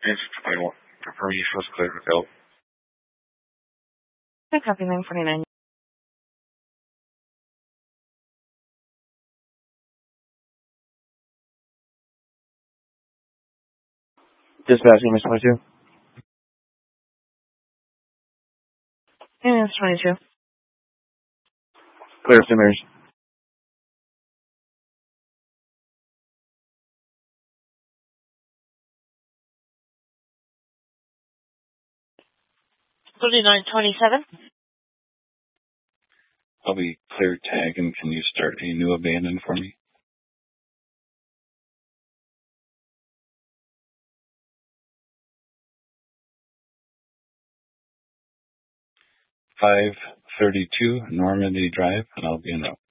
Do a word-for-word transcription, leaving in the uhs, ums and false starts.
Yes, I will. Confirm you was clear to go. Okay, copy nine forty-nine. Dispatch, Amos twenty-two. Amos twenty-two. Clear Saint Mary's. thirty-nine twenty-seven. I'll be clear tag, and can you start a new abandon for me? five thirty-two Normandy Drive, and I'll be in route.